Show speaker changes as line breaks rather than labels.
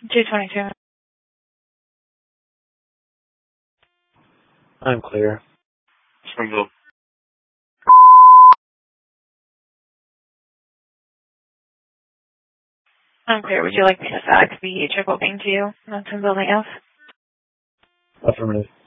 222.
I'm clear.
Springfield.
I'm clear. Would you like me to fax the check booking to you? Not something else?
Affirmative.